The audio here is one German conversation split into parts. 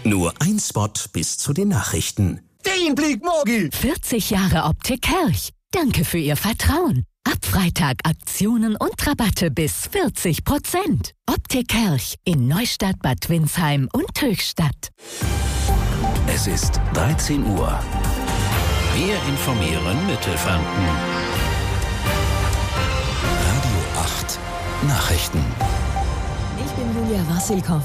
Nur ein Spot bis zu den Nachrichten. Den Blick, Morgi! 40 Jahre Optik Kerch. Danke für Ihr Vertrauen. Ab Freitag Aktionen und Rabatte bis 40%. Optik Kerch in Neustadt, Bad Windsheim und Höchstadt. Es ist 13 Uhr. Wir informieren Mittelfranken. Radio 8 Nachrichten. Ich bin Julia Wassilkow.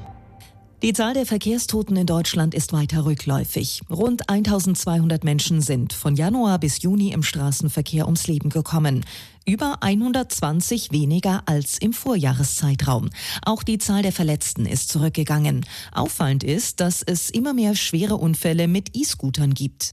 Die Zahl der Verkehrstoten in Deutschland ist weiter rückläufig. Rund 1200 Menschen sind von Januar bis Juni im Straßenverkehr ums Leben gekommen. Über 120 weniger als im Vorjahreszeitraum. Auch die Zahl der Verletzten ist zurückgegangen. Auffallend ist, dass es immer mehr schwere Unfälle mit E-Scootern gibt.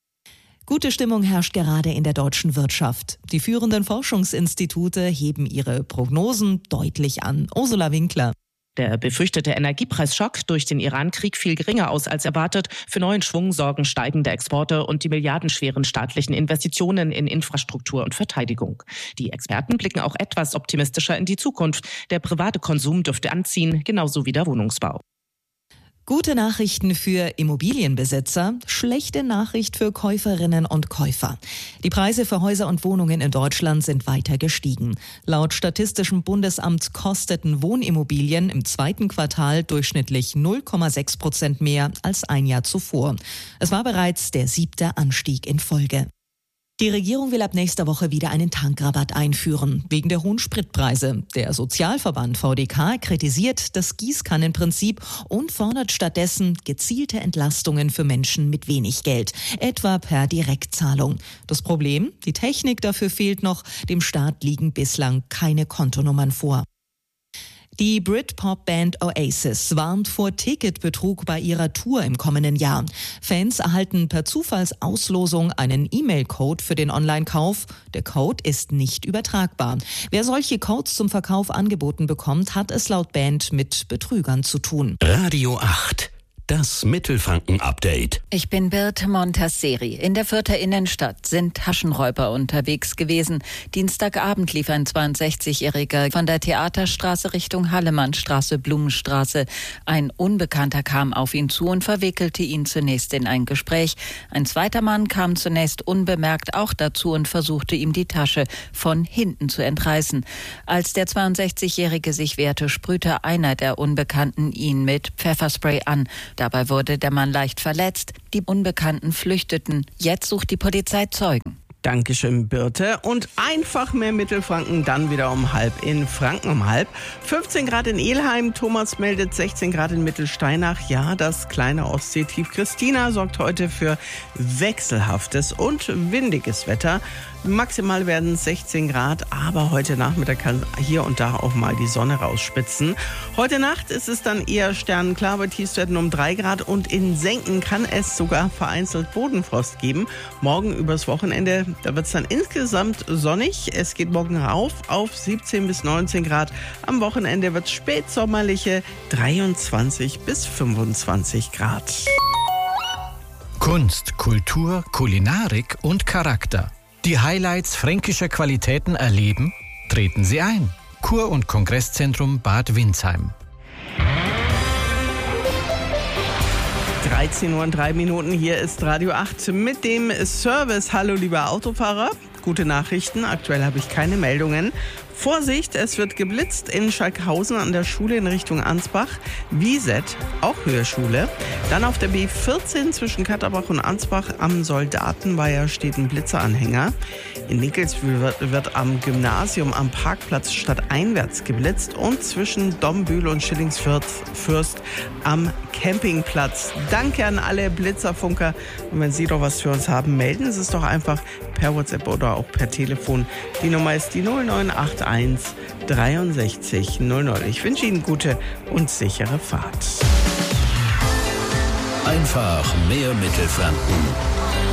Gute Stimmung herrscht gerade in der deutschen Wirtschaft. Die führenden Forschungsinstitute heben ihre Prognosen deutlich an. Ursula Winkler. Der befürchtete Energiepreisschock durch den Iran-Krieg fiel geringer aus als erwartet. Für neuen Schwung sorgen steigende Exporte und die milliardenschweren staatlichen Investitionen in Infrastruktur und Verteidigung. Die Experten blicken auch etwas optimistischer in die Zukunft. Der private Konsum dürfte anziehen, genauso wie der Wohnungsbau. Gute Nachrichten für Immobilienbesitzer, schlechte Nachricht für Käuferinnen und Käufer. Die Preise für Häuser und Wohnungen in Deutschland sind weiter gestiegen. Laut Statistischem Bundesamt kosteten Wohnimmobilien im zweiten Quartal durchschnittlich 0,6% mehr als ein Jahr zuvor. Es war bereits der 7. Anstieg in Folge. Die Regierung will ab nächster Woche wieder einen Tankrabatt einführen, wegen der hohen Spritpreise. Der Sozialverband VDK kritisiert das Gießkannenprinzip und fordert stattdessen gezielte Entlastungen für Menschen mit wenig Geld, etwa per Direktzahlung. Das Problem? Die Technik dafür fehlt noch. Dem Staat liegen bislang keine Kontonummern vor. Die Britpop-Band Oasis warnt vor Ticketbetrug bei ihrer Tour im kommenden Jahr. Fans erhalten per Zufallsauslosung einen E-Mail-Code für den Online-Kauf. Der Code ist nicht übertragbar. Wer solche Codes zum Verkauf angeboten bekommt, hat es laut Band mit Betrügern zu tun. Radio 8. Das Mittelfranken-Update. Ich bin Birte Montasseri. In der Fürther Innenstadt sind Taschenräuber unterwegs gewesen. Dienstagabend lief ein 62-Jähriger von der Theaterstraße Richtung Hallemannstraße, Blumenstraße. Ein Unbekannter kam auf ihn zu und verwickelte ihn zunächst in ein Gespräch. Ein zweiter Mann kam zunächst unbemerkt auch dazu und versuchte ihm die Tasche von hinten zu entreißen. Als der 62-Jährige sich wehrte, sprühte einer der Unbekannten ihn mit Pfefferspray an. Dabei wurde der Mann leicht verletzt. Die Unbekannten flüchteten. Jetzt sucht die Polizei Zeugen. Dankeschön, Birte. Und einfach mehr Mittelfranken, dann wieder um halb in Franken um halb. 15 Grad in Elheim, Thomas meldet 16 Grad in Mittelsteinach. Ja, das kleine Ostseetief Christina sorgt heute für wechselhaftes und windiges Wetter. Maximal werden es 16 Grad, aber heute Nachmittag kann hier und da auch mal die Sonne rausspitzen. Heute Nacht ist es dann eher sternenklar, bei Tiefstwerten um 3 Grad und in Senken kann es sogar vereinzelt Bodenfrost geben. Morgen übers Wochenende, da wird es dann insgesamt sonnig. Es geht morgen rauf auf 17 bis 19 Grad. Am Wochenende wird es spätsommerliche 23 bis 25 Grad. Kunst, Kultur, Kulinarik und Charakter. Die Highlights fränkischer Qualitäten erleben? Treten Sie ein. Kur- und Kongresszentrum Bad Windsheim. 13:03 Uhr, hier ist Radio 8 mit dem Service. Hallo, lieber Autofahrer. Gute Nachrichten, aktuell habe ich keine Meldungen. Vorsicht, es wird geblitzt in Schalkhausen an der Schule in Richtung Ansbach. Wieset, auch Höherschule. Dann auf der B14 zwischen Katterbach und Ansbach am Soldatenweiher steht ein Blitzeranhänger. In Nickelsbühl wird am Gymnasium am Parkplatz stadteinwärts geblitzt und zwischen Dombühl und Schillingsfürst am Campingplatz. Danke an alle Blitzerfunker. Und wenn Sie doch was für uns haben, melden Sie es doch einfach per WhatsApp oder auch per Telefon. Die Nummer ist die 0981 63 00. Ich wünsche Ihnen gute und sichere Fahrt. Einfach mehr Mittelfranken.